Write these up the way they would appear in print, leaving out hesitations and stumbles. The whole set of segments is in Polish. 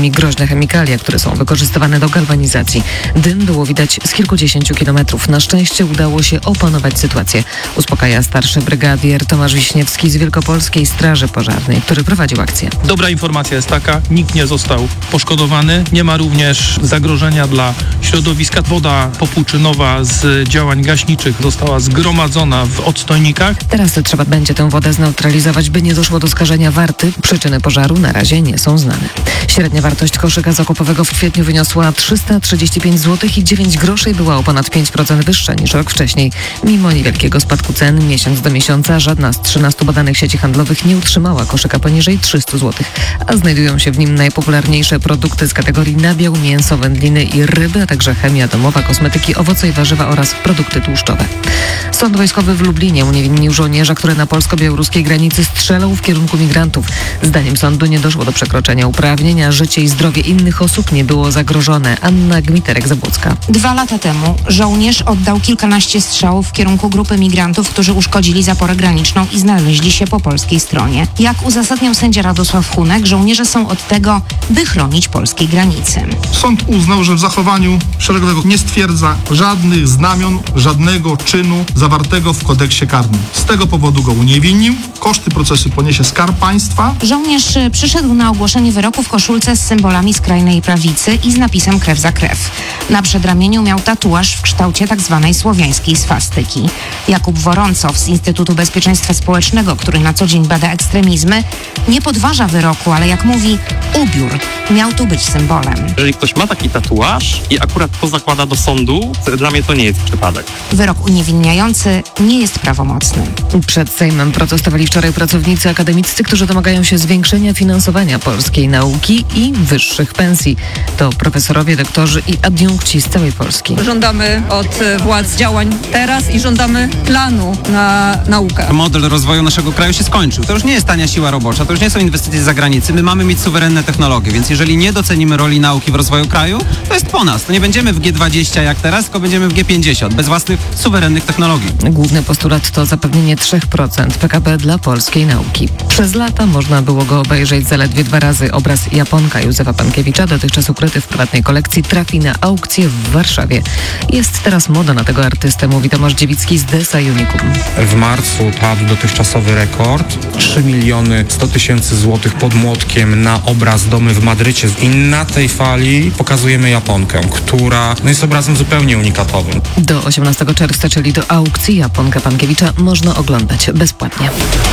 m.in. groźne chemikalia, które są wykorzystywane do galwanizacji. Dym było widać z kilkudziesięciu kilometrów. Na szczęście udało się opanować sytuację. Uspokaja starszy brygadier Tomasz Wiśniewski z Wielkopolskiej Straży Pożarnej, który prowadził akcję. Dobra informacja jest taka, nikt nie został poszkodowany. Nie ma również zagrożenia dla środowiska. Woda popłuczynowa z działań gaśniczych została zgromadzona w odstojnikach. Teraz trzeba będzie tę wodę zneutralizować, by nie doszło do skażenia warty. Przyczyny pożaru na razie nie są znane. Średnia wartość koszyka zakupowego w kwietniu wyniosła 335 zł i 9 groszy i była o ponad 5% wyższa niż rok wcześniej. Mimo niewielkiego spadku cen miesiąc do miesiąca żadna z 13 badanych sieci handlowych nie utrzymała koszyka poniżej 300 zł, a znajdują się w nim najpopularniejsze produkty z kategorii nabiał, mięso, wędliny i ryby, a także chemia domowa, kosmetyki, owoce i warzywa oraz produkty tłuszczowe. Sąd wojskowy w Lublinie uniewinnił żołnierza, który na polsko-białoruskiej granicy strzelał w kierunku migrantów. Zdaniem sądu nie doszło do przekroczenia uprawnień, a życie i zdrowie innych osób nie było zagrożone. Anna Gmiterek-Zabłocka. 2 lata temu żołnierz oddał kilkanaście strzałów w kierunku grupy migrantów, którzy uszkodzili zaporę graniczną i znaleźli się po polskiej stronie. Jak uzasadniał sędzia Radosław Hunek, żołnierze są od tego, by chronić polskiej granicy. Sąd uznał, że w zachowaniu szeregowego nie stwierdza żadnych znamion, żadnego czynu zawartego w kodeksie karnym. Z tego powodu go uniewinnił. Koszty procesu poniesie Skarb Państwa. Żołnierz przyszedł na ogłoszenie wyroku w koszulce z symbolami skrajnej prawicy i z napisem krew za krew. Na przedramieniu miał tatuaż w kształcie tzw. słowiańskiej swastyki. Jakub Woroncow z Instytutu Bezpieczeństwa Społecznego, który na co dzień bada ekstremizmy, nie podważa wyroku, ale jak mówi, ubiór miał tu być symbolem. Jeżeli ktoś ma taki tatuaż i akurat to zakłada do sądu, to dla mnie to nie jest przypadek. Wyrok uniewinniający nie jest prawomocny. Przed Sejmem protestowali wczoraj pracownicy akademiccy, którzy domagają się zwiększenia finansowania polskiej nauki i wyższych pensji. To profesorowie, doktorzy i adiunkci z całej Polski. Żądamy od władz działań teraz i żądamy planu na naukę. Model rozwoju naszego kraju się skończył. To już nie jest tania siła robocza, to już nie są inwestycje z zagranicy. My mamy mieć suwerenne technologie, więc jeżeli nie docenimy roli nauki w rozwoju kraju, to jest po nas. To nie będziemy w G20 jak teraz, tylko będziemy w G50, bez własnych suwerennych technologii. Główny postulat to zapewnienie 3% PKB dla polskiej nauki. Przez lata można było go obejrzeć zaledwie 2 razy. Obraz Japonka Józefa Pankiewicza, dotychczas ukryty w prywatnej kolekcji, trafi na aukcję w Warszawie. Jest teraz moda na tego artystę, mówi Tomasz Dziewicki z Desa Unicum. W marcu padł dotychczasowy rekord. 3 100 000 złotych pod młotkiem na obraz Domy w Madrycie. I na tej fali pokazujemy Japonkę, która jest obrazem zupełnie unikatowym. Do 18 czerwca, czyli do aukcji, Japonkę Pankiewicza można oglądać bezpłatnie.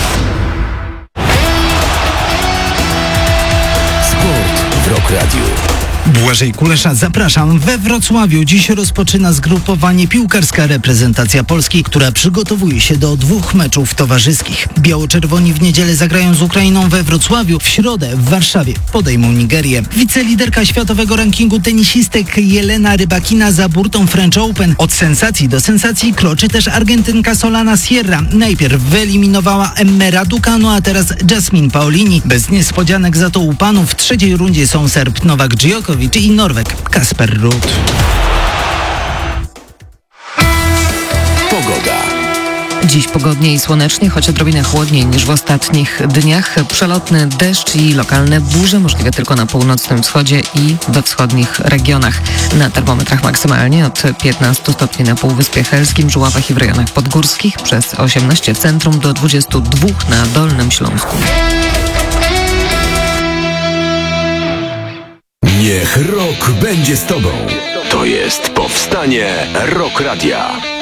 Sport w Rock Radio. Błażej Kulesza, zapraszam. We Wrocławiu dziś rozpoczyna zgrupowanie piłkarska reprezentacja Polski, która przygotowuje się do 2 meczów towarzyskich. Biało-czerwoni w niedzielę zagrają z Ukrainą we Wrocławiu, w środę w Warszawie podejmą Nigerię. Wiceliderka światowego rankingu tenisistek Jelena Rybakina za burtą French Open. Od sensacji do sensacji kroczy też Argentynka Solana Sierra. Najpierw wyeliminowała Emmę Raducanu, a teraz Jasmine Paolini. Bez niespodzianek za to u panów w 3. rundzie są Serb Nowak Djokovic i Norweg Kasper Ruud. Pogoda. Dziś pogodnie i słonecznie, choć odrobinę chłodniej niż w ostatnich dniach. Przelotny deszcz i lokalne burze możliwe tylko na północnym wschodzie i we wschodnich regionach. Na termometrach maksymalnie od 15 stopni na Półwyspie Helskim, Żuławach i w rejonach podgórskich, przez 18 w centrum do 22 na Dolnym Śląsku. Niech rok będzie z tobą. To jest powstanie Rock Radia.